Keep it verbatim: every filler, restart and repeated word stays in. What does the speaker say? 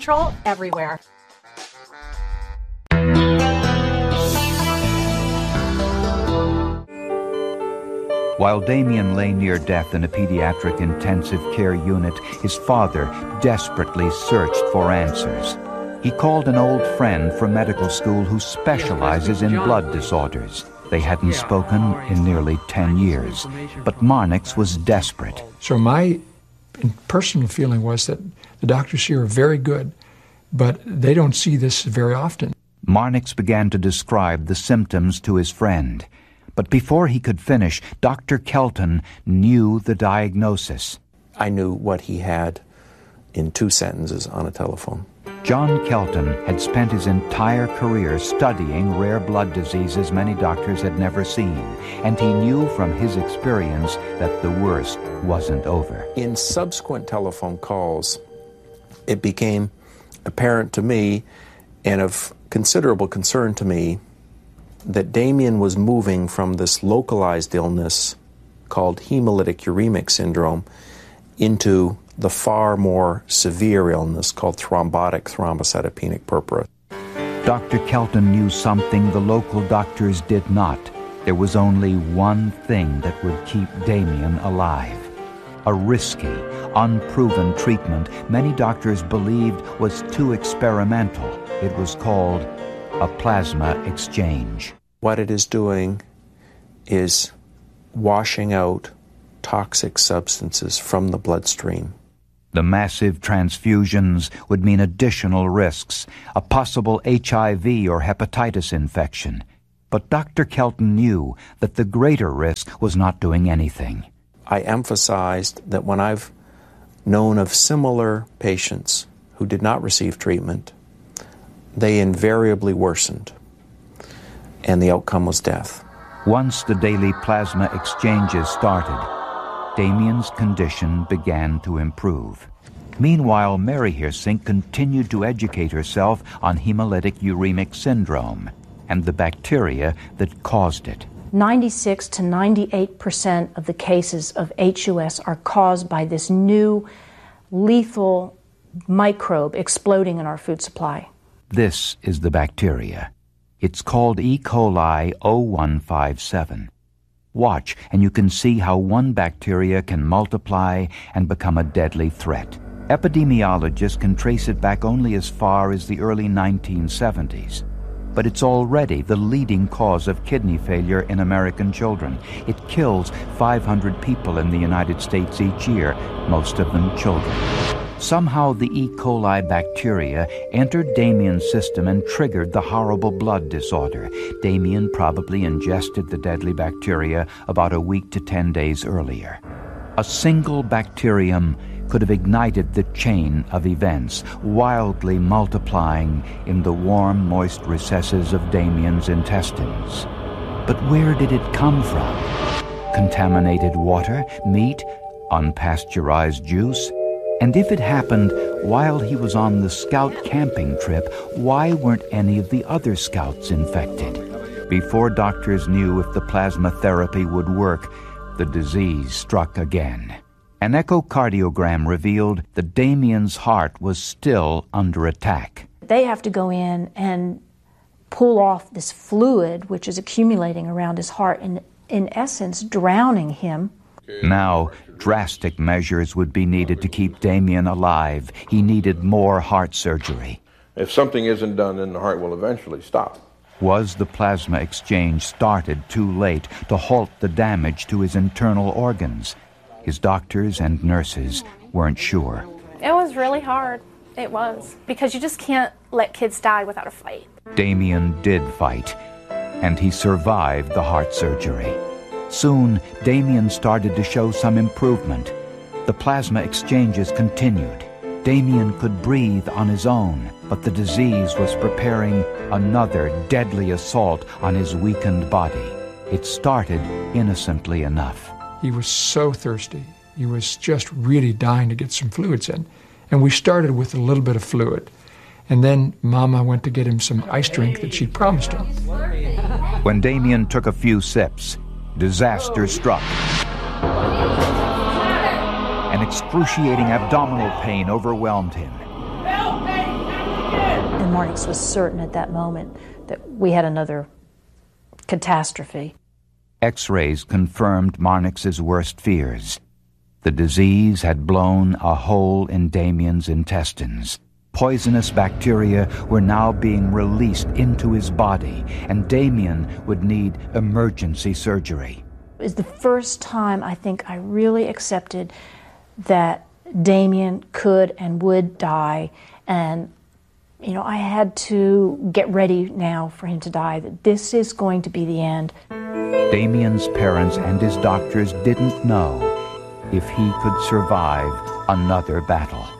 control everywhere. While Damien lay near death in a pediatric intensive care unit, his father desperately searched for answers. He called an old friend from medical school who specializes in blood disorders. They hadn't spoken in nearly ten years, but Marnix was desperate. So my personal feeling was that the doctors here are very good, but they don't see this very often. Marnix began to describe the symptoms to his friend. But before he could finish, Doctor Kelton knew the diagnosis. I knew what he had in two sentences on a telephone. John Kelton had spent his entire career studying rare blood diseases many doctors had never seen, and he knew from his experience that the worst wasn't over. In subsequent telephone calls, it became apparent to me, and of considerable concern to me, that Damien was moving from this localized illness called hemolytic uremic syndrome into the far more severe illness called thrombotic thrombocytopenic purpura. Doctor Kelton knew something the local doctors did not. There was only one thing that would keep Damien alive. A risky, unproven treatment many doctors believed was too experimental. It was called a plasma exchange. What it is doing is washing out toxic substances from the bloodstream. The massive transfusions would mean additional risks, a possible H I V or hepatitis infection. But Doctor Kelton knew that the greater risk was not doing anything. I emphasized that when I've known of similar patients who did not receive treatment, they invariably worsened, and the outcome was death. Once the daily plasma exchanges started, Damien's condition began to improve. Meanwhile, Mary Hirsink continued to educate herself on hemolytic uremic syndrome and the bacteria that caused it. ninety-six to ninety-eight percent of the cases of H U S are caused by this new lethal microbe exploding in our food supply. This is the bacteria. It's called E. coli zero one five seven. Watch, and you can see how one bacteria can multiply and become a deadly threat. Epidemiologists can trace it back only as far as the early nineteen seventies. But it's already the leading cause of kidney failure in American children. It kills five hundred people in the United States each year, most of them children. Somehow the E. coli bacteria entered Damien's system and triggered the horrible blood disorder. Damien probably ingested the deadly bacteria about a week to ten days earlier. A single bacterium could have ignited the chain of events, wildly multiplying in the warm, moist recesses of Damien's intestines. But where did it come from? Contaminated water, meat, unpasteurized juice? And if it happened while he was on the scout camping trip, why weren't any of the other scouts infected? Before doctors knew if the plasma therapy would work, the disease struck again. An echocardiogram revealed that Damien's heart was still under attack. They have to go in and pull off this fluid which is accumulating around his heart and, in essence, drowning him. Now, drastic measures would be needed to keep Damien alive. He needed more heart surgery. If something isn't done, then the heart will eventually stop. Was the plasma exchange started too late to halt the damage to his internal organs? His doctors and nurses weren't sure. It was really hard. It was. Because you just can't let kids die without a fight. Damien did fight, and he survived the heart surgery. Soon, Damien started to show some improvement. The plasma exchanges continued. Damien could breathe on his own, but the disease was preparing another deadly assault on his weakened body. It started innocently enough. He was so thirsty. He was just really dying to get some fluids in. And we started with a little bit of fluid. And then Mama went to get him some ice drink that she'd promised him. When Damien took a few sips, disaster struck. An excruciating abdominal pain overwhelmed him. And Marnix was certain at that moment that we had another catastrophe. X-rays confirmed Marnix's worst fears. The disease had blown a hole in Damien's intestines. Poisonous bacteria were now being released into his body, and Damien would need emergency surgery. It was the first time I think I really accepted that Damien could and would die, and you know, I had to get ready now for him to die, that this is going to be the end. Damien's parents and his doctors didn't know if he could survive another battle.